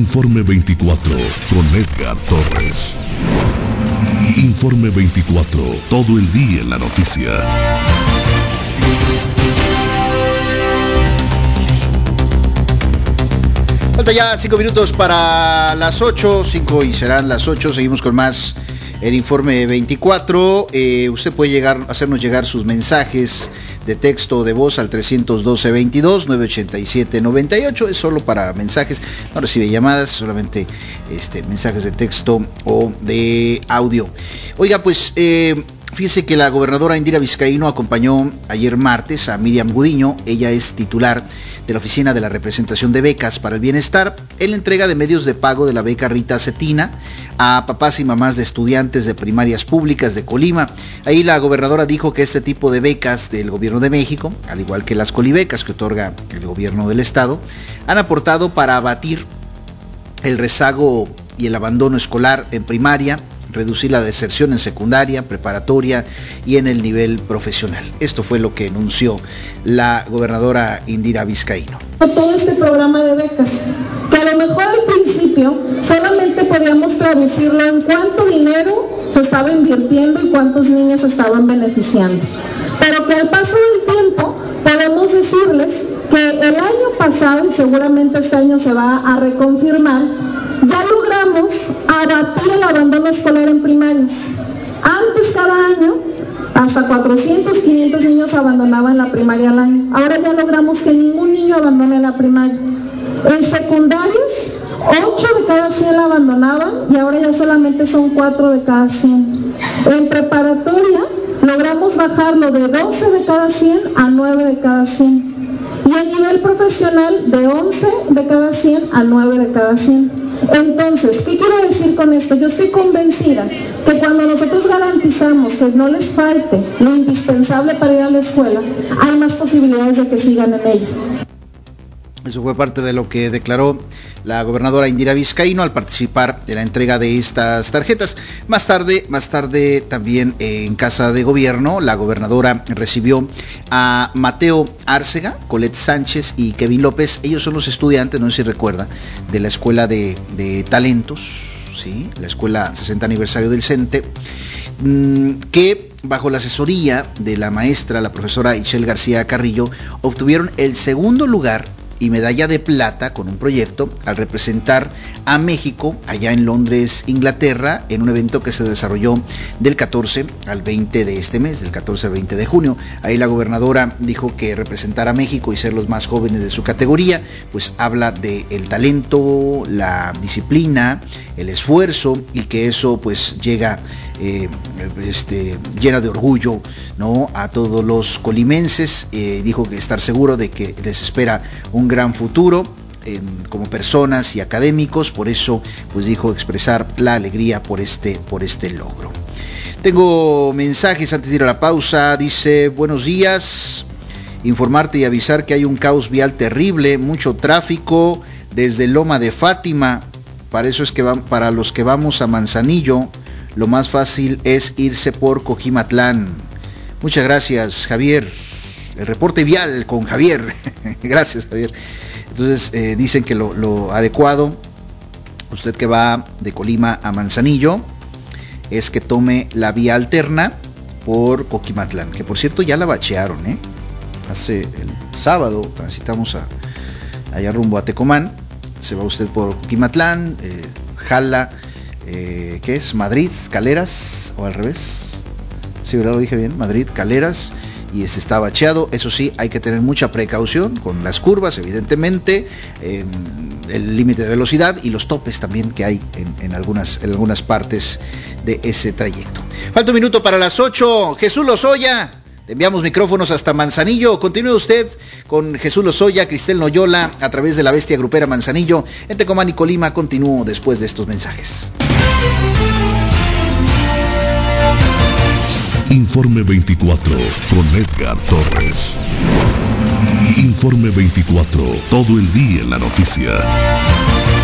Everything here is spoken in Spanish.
Informe 24 con Edgar Torres. Informe 24, todo el día en la noticia. Falta ya 5 minutos para las 8, 5 y serán las 8. Seguimos con más el Informe 24. Usted puede hacernos llegar sus mensajes de texto o de voz al 312-22-987-98. Es solo para mensajes, no recibe llamadas, solamente mensajes de texto o de audio. Oiga, pues fíjese que la gobernadora Indira Vizcaíno acompañó ayer martes a Miriam Gudiño. Ella es titular de la Oficina de la Representación de Becas para el Bienestar, en la entrega de medios de pago de la beca Rita Cetina a papás y mamás de estudiantes de primarias públicas de Colima. Ahí la gobernadora dijo que este tipo de becas del gobierno de México, al igual que las colibecas que otorga el gobierno del estado, han aportado para abatir el rezago y el abandono escolar en primaria, reducir la deserción en secundaria, preparatoria y en el nivel profesional. Esto fue lo que anunció la gobernadora Indira Vizcaíno. Todo este programa de becas, que a lo mejor al principio solamente podíamos traducirlo en cuánto dinero se estaba invirtiendo y cuántos niños estaban beneficiando, pero que al paso del tiempo podemos decirles que el año pasado, y seguramente este año se va a reconfirmar, ya logramos abatir el abandono escolar en primarias. Antes, cada año, hasta 400, 500 niños abandonaban la primaria al año. Ahora ya logramos que ningún niño abandone la primaria. En secundarias, 8 de cada 100 la abandonaban y ahora ya solamente son 4 de cada 100. En preparatoria, logramos bajarlo de 12 de cada 100 a 9 de cada 100. Y a nivel profesional, de 11 de cada 100 a 9 de cada 100. Entonces, ¿qué quiero decir con esto? Yo estoy convencida que cuando nosotros garantizamos que no les falte lo indispensable para ir a la escuela, hay más posibilidades de que sigan en ella. Eso fue parte de lo que declaró la gobernadora Indira Vizcaíno al participar de la entrega de estas tarjetas. Más tarde también en Casa de Gobierno, la gobernadora recibió a Mateo Árcega, Colette Sánchez y Kevin López. Ellos son los estudiantes, no sé si recuerda, de la Escuela de Talentos, ¿sí? La Escuela 60 Aniversario del CENTE, que bajo la asesoría de la maestra, la profesora Ichel García Carrillo, obtuvieron el segundo lugar y medalla de plata con un proyecto al representar a México allá en Londres, Inglaterra, en un evento que se desarrolló del 14 al 20 de este mes, del 14 al 20 de junio. Ahí la gobernadora dijo que representar a México y ser los más jóvenes de su categoría, pues habla del talento, la disciplina, el esfuerzo, y que eso pues llega llena de orgullo, ¿no?, a todos los colimenses. Dijo que estar seguro de que les espera un gran futuro como personas y académicos. Por eso pues dijo expresar la alegría por este logro. Tengo mensajes antes de ir a la pausa. Dice: buenos días, informarte y avisar que hay un caos vial terrible, mucho tráfico desde Loma de Fátima. Para eso es que para los que vamos a Manzanillo, lo más fácil es irse por Coquimatlán. Muchas gracias, Javier. El reporte vial con Javier. Gracias, Javier. Entonces dicen que lo adecuado, usted que va de Colima a Manzanillo, es que tome la vía alterna por Coquimatlán, que por cierto ya la bachearon, hace el sábado transitamos allá rumbo a Tecomán. Se va usted por Coquimatlán, jala, ¿qué es? Madrid, Caleras, o al revés. Sí, ¿verdad? Lo dije bien, Madrid, Caleras, y está bacheado. Eso sí, hay que tener mucha precaución con las curvas, evidentemente, el límite de velocidad y los topes también que hay en algunas partes de ese trayecto. Falta un minuto para las 8. Jesús Lozoya, te enviamos micrófonos hasta Manzanillo. Continúe usted con Jesús Lozoya, Cristel Noyola, a través de la Bestia Grupera Manzanillo. En Tecomán y Colima continúo después de estos mensajes. Informe 24 con Edgar Torres. Informe 24, todo el día en la noticia.